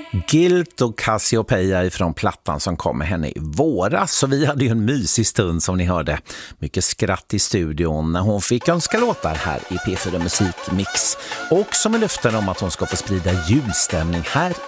Guilt och Cassiopeia ifrån plattan som kom med henne i våras. Så vi hade ju en mysig stund som ni hörde. Mycket skratt i studion när hon fick önska låtar här i P4 Musikmix. Och som är löften om att hon ska få sprida julstämning här